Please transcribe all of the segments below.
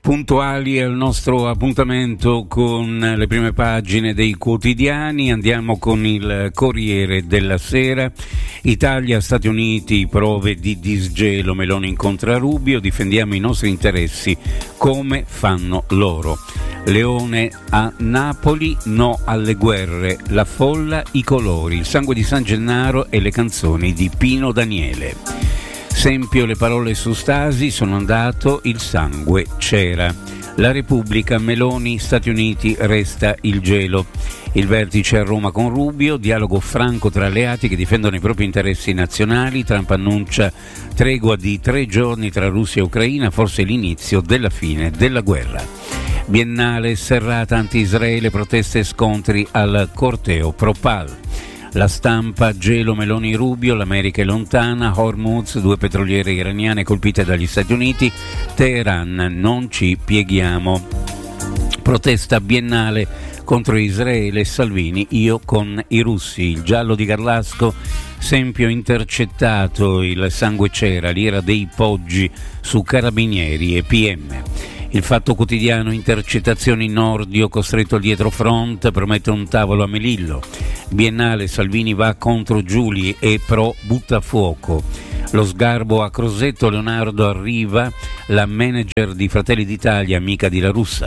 Puntuali al nostro appuntamento con le prime pagine dei quotidiani, andiamo con il Corriere della Sera. Italia, Stati Uniti, prove di disgelo, Meloni incontra Rubio, difendiamo i nostri interessi come fanno loro. Leone a Napoli, no alle guerre, la folla, i colori, il sangue di San Gennaro e le canzoni di Pino Daniele. Sempio, le parole su Stasi, sono andato, il sangue c'era. La Repubblica, Meloni, Stati Uniti, resta il gelo. Il vertice a Roma con Rubio, dialogo franco tra alleati che difendono i propri interessi nazionali. Trump annuncia tregua di 3 giorni tra Russia e Ucraina, forse l'inizio della fine della guerra. Biennale, serrata anti-Israele, proteste e scontri al corteo pro-Pal. La Stampa, gelo, Meloni, Rubio, l'America è lontana, Hormuz, 2 petroliere iraniane colpite dagli Stati Uniti, Teheran, non ci pieghiamo. Protesta biennale contro Israele, Salvini, io con i russi. Il giallo di Garlasco, Sempio intercettato, il sangue c'era, l'ira dei Poggi su carabinieri e PM. Il Fatto Quotidiano, intercettazioni Nordio, costretto al dietrofront, promette un tavolo a Melillo. Biennale, Salvini va contro Giuli e pro buttafuoco. Lo sgarbo a Crosetto, Leonardo arriva, la manager di Fratelli d'Italia, amica di La Russa.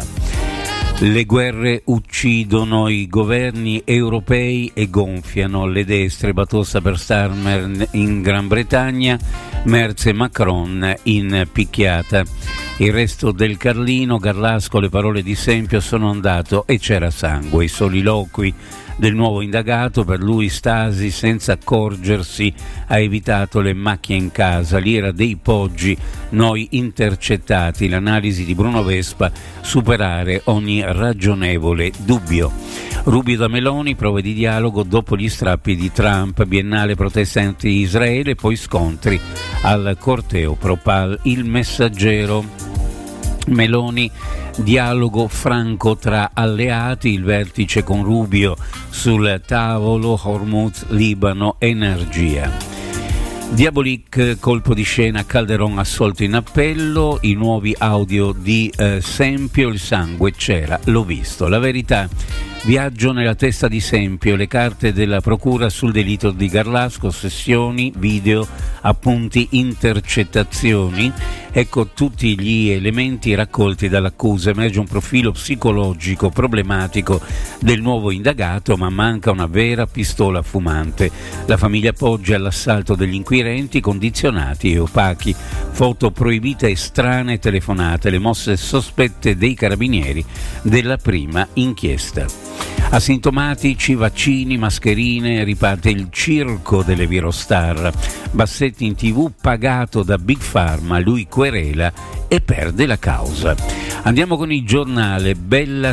Le guerre uccidono i governi europei e gonfiano le destre, batosta per Starmer in Gran Bretagna, Merz e Macron in picchiata. Il resto del Carlino, Garlasco, le parole di Sempio, sono andato e c'era sangue. I soliloqui del nuovo indagato, per lui Stasi senza accorgersi ha evitato le macchie in casa, l'ira dei Poggi, noi intercettati, l'analisi di Bruno Vespa, superare ogni ragionevole dubbio. Rubio da Meloni, prove di dialogo dopo gli strappi di Trump, biennale proteste anti-Israele, poi scontri al corteo pro-Pal. Il Messaggero, Meloni, dialogo franco tra alleati, il vertice con Rubio sul tavolo, Hormuz, Libano, energia. Diabolik, colpo di scena, Calderon assolto in appello, i nuovi audio di Sempio, il sangue c'era, l'ho visto. La Verità, viaggio nella testa di Sempio, le carte della procura sul delitto di Garlasco, sessioni, video, appunti, intercettazioni. Ecco tutti gli elementi raccolti dall'accusa. Emerge un profilo psicologico problematico del nuovo indagato, ma manca una vera pistola fumante. La famiglia Poggi all'assalto degli inquirenti, condizionati e opachi, foto proibite e strane telefonate, le mosse sospette dei carabinieri della prima inchiesta. Asintomatici, vaccini, mascherine, riparte il circo delle virostar. Bassetti in TV, pagato da Big Pharma, lui querela e perde la causa. Andiamo con il Giornale, bella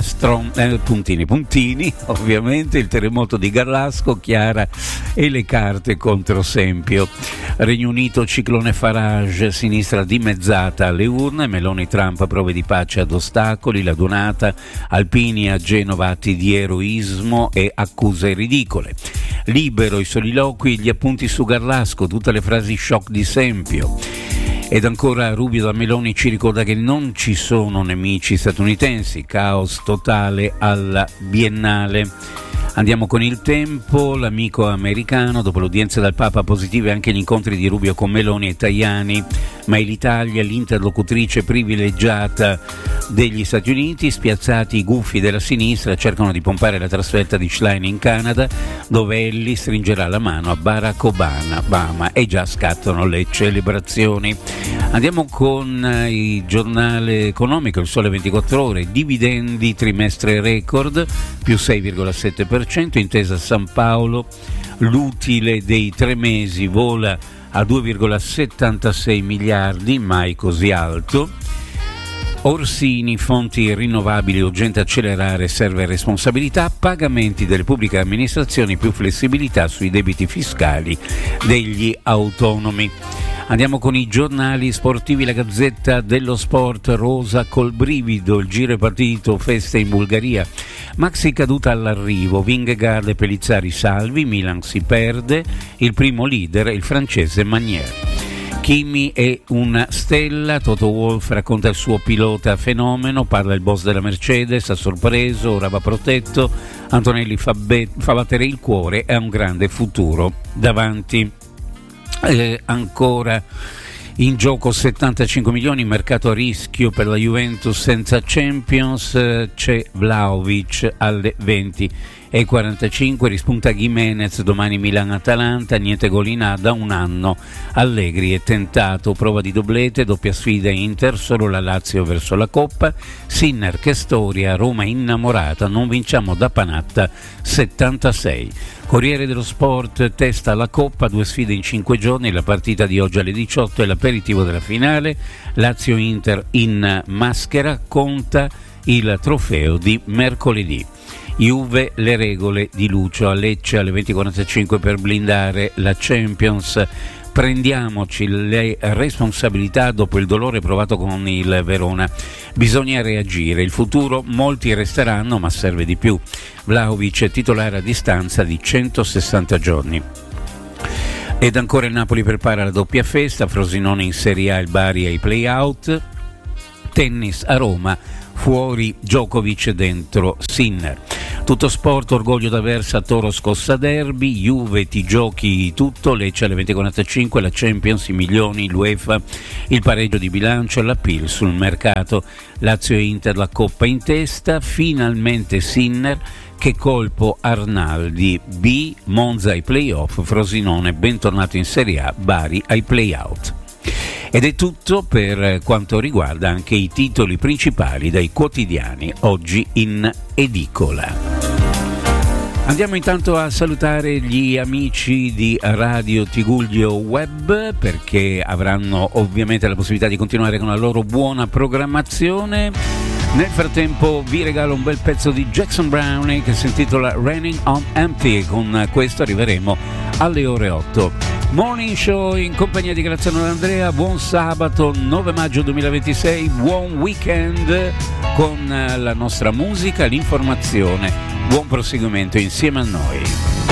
puntini, ovviamente il terremoto di Garlasco, Chiara e le carte contro Sempio. Regno Unito, ciclone Farage, sinistra dimezzata alle urne, Meloni Trump, prove di pace ad ostacoli, la donata, Alpini a Genova, atti di eroismo e accuse ridicole. Libero, i soliloqui, gli appunti su Garlasco, tutte le frasi shock di Sempio. Ed ancora Rubio da Meloni ci ricorda che non ci sono nemici statunitensi, caos totale alla Biennale. Andiamo con il Tempo, l'amico americano, dopo l'udienza dal Papa, positive anche gli incontri di Rubio con Meloni e Tajani, ma è l'Italia l'interlocutrice privilegiata degli Stati Uniti. Spiazzati i gufi della sinistra cercano di pompare la trasferta di Schlein in Canada, dove Ellie stringerà la mano a Barack Obama e già scattano le celebrazioni. Andiamo con il giornale economico, il Sole 24 Ore, dividendi trimestre record, più 6,7%, Intesa San Paolo, l'utile dei 3 mesi vola a 2,76 miliardi, mai così alto. Orsini, fonti rinnovabili, urgente accelerare, serve responsabilità, pagamenti delle pubbliche amministrazioni, più flessibilità sui debiti fiscali degli autonomi. Andiamo con i giornali sportivi, la Gazzetta dello Sport, rosa col brivido, il giro è partito, feste in Bulgaria, Maxi caduta all'arrivo, Vingegaard e Pellizzari salvi, Milan si perde, il primo leader è il francese Magnier. Kimi è una stella, Toto Wolff racconta il suo pilota fenomeno, parla il boss della Mercedes, ha sorpreso, ora va protetto, Antonelli fa battere il cuore e ha un grande futuro davanti. Ancora in gioco 75 milioni, mercato a rischio per la Juventus senza Champions, c'è Vlahovic alle 20:45, rispunta Gimenez, domani Milan-Atalanta, niente gol in A da un anno, Allegri è tentato, prova di doblete, doppia sfida Inter, solo la Lazio verso la Coppa, Sinner che storia, Roma innamorata, non vinciamo da Panatta 76. Corriere dello Sport, testa alla Coppa, 2 sfide in 5 giorni, la partita di oggi alle 18 è l'aperitivo della finale, Lazio-Inter in maschera, conta il trofeo di mercoledì. Juve, le regole di Lucio a Lecce alle 20:45 per blindare la Champions. Prendiamoci le responsabilità dopo il dolore provato con il Verona. Bisogna reagire, il futuro molti resteranno ma serve di più. Vlahovic è titolare a distanza di 160 giorni. Ed ancora il Napoli prepara la doppia festa, Frosinone in Serie A, il Bari ai play-out. Tennis a Roma, fuori Djokovic, dentro Sinner. Tutto sport, orgoglio d'Aversa, Toro scossa derby, Juve ti giochi tutto, Lecce alle 20:45, la Champions, i milioni, l'UEFA, il pareggio di bilancio, l'appeal sul mercato, Lazio e Inter, la Coppa in testa, finalmente Sinner, che colpo Arnaldi, B, Monza ai play-off, Frosinone bentornato in Serie A, Bari ai play-out. Ed è tutto per quanto riguarda anche i titoli principali dai quotidiani oggi in edicola. Andiamo intanto a salutare gli amici di Radio Tigullio Web, perché avranno ovviamente la possibilità di continuare con la loro buona programmazione. Nel frattempo vi regalo un bel pezzo di Jackson Brownie che si intitola Raining on Empty. Con questo arriveremo alle ore 8. Morning Show in compagnia di Graziano D'Andrea, buon sabato 9 maggio 2026, buon weekend con la nostra musica, l'informazione, buon proseguimento insieme a noi.